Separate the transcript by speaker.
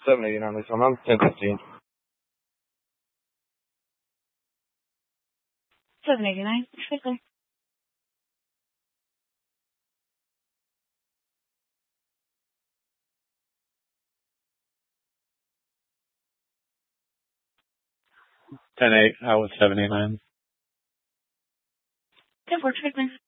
Speaker 1: 789 Lisa, ma'am. 1015.
Speaker 2: 789. Quickly.
Speaker 3: I was 79.
Speaker 2: Good work, quickly.